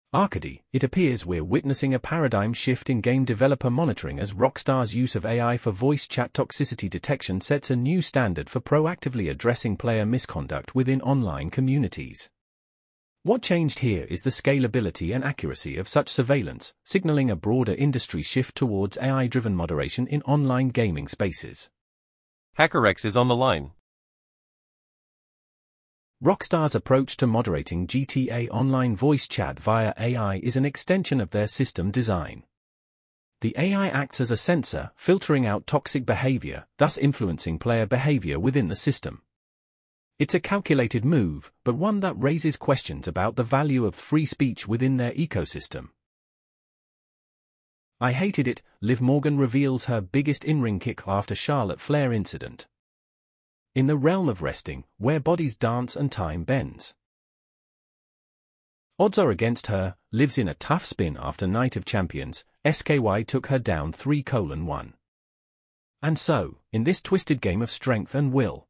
Arcady, it appears we're witnessing a paradigm shift in game developer monitoring as Rockstar's use of AI for voice chat toxicity detection sets a new standard for proactively addressing player misconduct within online communities. What changed here is the scalability and accuracy of such surveillance, signaling a broader industry shift towards AI-driven moderation in online gaming spaces. HackerX is on the line. Rockstar's approach to moderating GTA Online voice chat via AI is an extension of their system design. The AI acts as a sensor, filtering out toxic behavior, thus influencing player behavior within the system. It's a calculated move, but one that raises questions about the value of free speech within their ecosystem. "I hated it," Liv Morgan reveals her biggest in-ring kick after Charlotte Flair incident. In the realm of wrestling, where bodies dance and time bends, odds are against her. Liv's in a tough spin after Night of Champions. SKY took her down 3-1. And so, in this twisted game of strength and will,